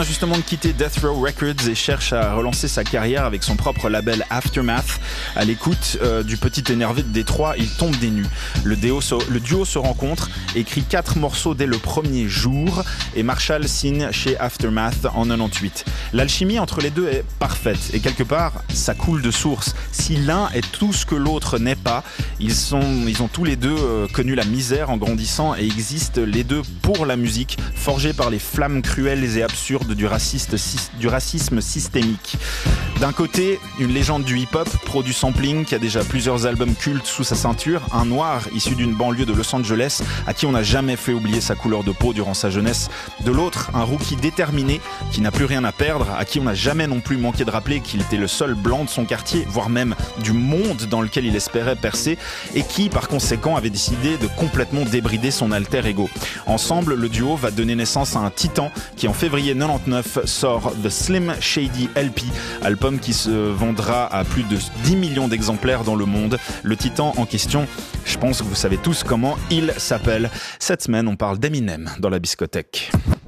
Justement de quitter Death Row Records et cherche à relancer sa carrière avec son propre label Aftermath. À l'écoute du petit énervé de Détroit, il tombe des nues. Le duo se rencontre, écrit 4 morceaux dès le premier jour et Marshall signe chez Aftermath en 98. L'alchimie entre les deux est parfaite et quelque part, ça coule de source. Si l'un est tout ce que l'autre n'est pas, ils ont tous les deux connu la misère en grandissant et existent les deux pour la musique, forgés par les flammes cruelles et absurdes du racisme systémique. D'un côté, une légende du hip-hop, pro du sampling, qui a déjà plusieurs albums cultes sous sa ceinture, un noir issu d'une banlieue de Los Angeles, à qui on n'a jamais fait oublier sa couleur de peau durant sa jeunesse. De l'autre, un rookie déterminé, qui n'a plus rien à perdre, à qui on n'a jamais non plus manqué de rappeler qu'il était le seul blanc de son quartier, voire même du monde dans lequel il espérait percer, et qui, par conséquent, avait décidé de complètement débrider son alter ego. Ensemble, le duo va donner naissance à un titan qui, en février 99, sort The Slim Shady LP, album qui se vendra à plus de 10 millions d'exemplaires dans le monde. Le titan en question, je pense que vous savez tous comment il s'appelle. Cette semaine, on parle d'Eminem dans la Biscothèque.